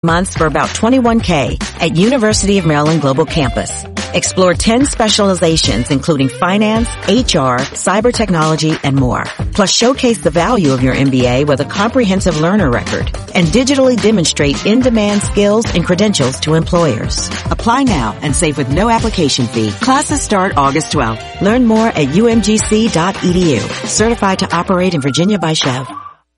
months for about $21K at University of Maryland Global Campus. Explore 10 specializations including finance, HR, cyber technology, and more. Plus showcase the value of your MBA with a comprehensive learner record and digitally demonstrate in-demand skills and credentials to employers. Apply now and save with no application fee. Classes start August 12th. Learn more at umgc.edu. Certified to operate in Virginia by Chev.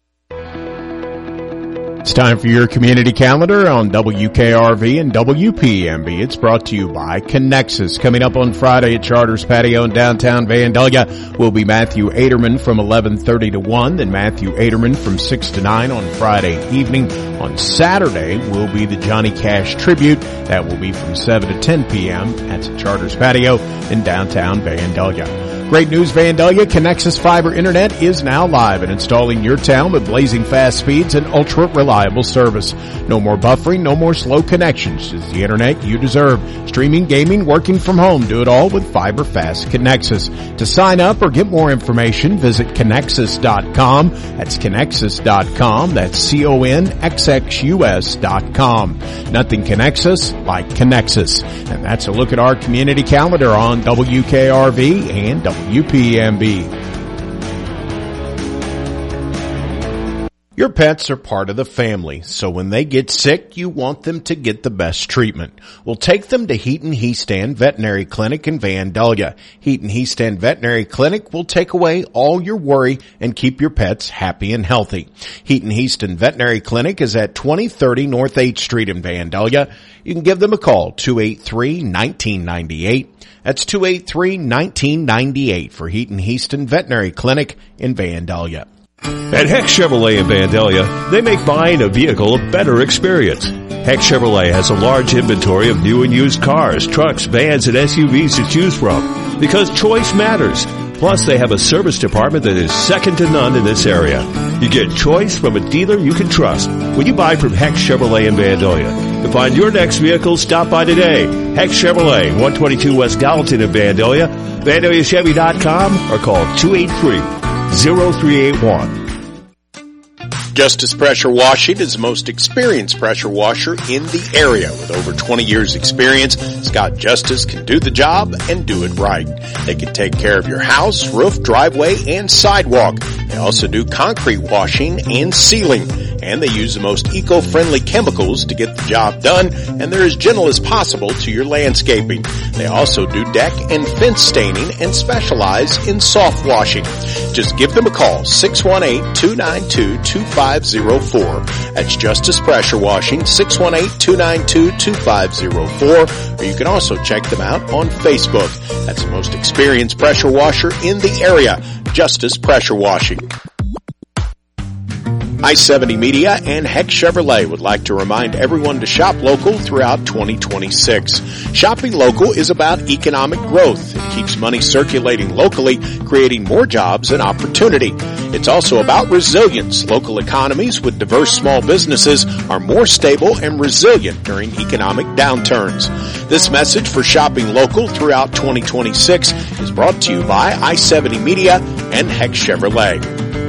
It's time for your community calendar on WKRV and WPMB. It's brought to you by Connexus. Coming up on Friday at Charters Patio in downtown Vandalia will be Matthew Aderman from 11:30 to 1, then Matthew Aderman from 6 to 9 on Friday evening. On Saturday will be the Johnny Cash tribute. That will be from 7 to 10 p.m. That's at Charters Patio in downtown Vandalia. Great news, Vandalia. Connexus Fiber Internet is now live and installing your town with blazing fast speeds and ultra-reliable service. No more buffering, no more slow connections. It's the Internet you deserve. Streaming, gaming, working from home. Do it all with Fiber Fast Connexus. To sign up or get more information, visit Connexus.com. That's Connexus.com. That's CONXXUS.com. Nothing connects us like Connexus. And that's a look at our community calendar on WKRV and WPMB. Your pets are part of the family, so when they get sick, you want them to get the best treatment. Well, take them to Heaton Heastan Veterinary Clinic in Vandalia. Heaton Heastan Veterinary Clinic will take away all your worry and keep your pets happy and healthy. Heaton Heastan Veterinary Clinic is at 2030 North 8th Street in Vandalia. You can give them a call, 283-1998. That's 283-1998 for Heaton Heastan Veterinary Clinic in Vandalia. At Heck Chevrolet in Vandalia, they make buying a vehicle a better experience. Heck Chevrolet has a large inventory of new and used cars, trucks, vans, and SUVs to choose from because choice matters. Plus, they have a service department that is second to none in this area. You get choice from a dealer you can trust when you buy from Heck Chevrolet in Vandalia. To find your next vehicle, stop by today. Heck Chevrolet, 122 West Gallatin in Vandalia, VandaliaChevy.com, or call 283-0381. Justice Pressure Washing is the most experienced pressure washer in the area. With over 20 years experience, Scott Justice can do the job and do it right. They can take care of your house, roof, driveway, and sidewalk. They also do concrete washing and sealing. And they use the most eco-friendly chemicals to get the job done, and they're as gentle as possible to your landscaping. They also do deck and fence staining and specialize in soft washing. Just give them a call, 618-292-2504. That's Justice Pressure Washing, 618-292-2504. Or you can also check them out on Facebook. That's the most experienced pressure washer in the area, Justice Pressure Washing. I-70 Media and Heck Chevrolet would like to remind everyone to shop local throughout 2026. Shopping local is about economic growth. It keeps money circulating locally, creating more jobs and opportunity. It's also about resilience. Local economies with diverse small businesses are more stable and resilient during economic downturns. This message for shopping local throughout 2026 is brought to you by I-70 Media and Heck Chevrolet.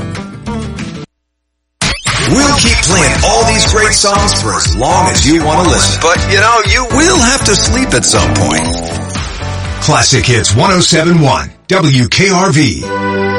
We'll keep playing all these great songs for as long as you want to listen. But, you will have to sleep at some point. Classic Hits 107.1 WKRV.